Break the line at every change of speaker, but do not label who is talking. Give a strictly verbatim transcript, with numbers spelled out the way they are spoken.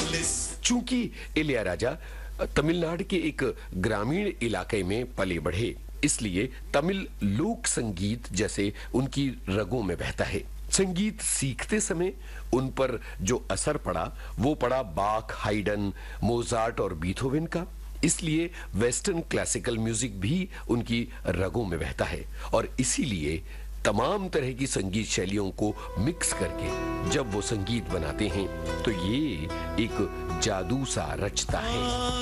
चूंकि इलैयाराजा तमिलनाडु के एक ग्रामीण इलाके में पले बढ़े, इसलिए तमिल लोक संगीत जैसे उनकी रगों में बहता है। संगीत सीखते समय उन पर जो असर पड़ा वो पड़ा बाख, हाइडन, मोजार्ट और बीथोवन का। इसलिए वेस्टर्न क्लासिकल म्यूजिक भी उनकी रगों में बहता है और इसीलिए तमाम तरह की संगीत शैलियों को मिक्स करके जब वो संगीत बनाते हैं तो ये एक जादू सा रचता है।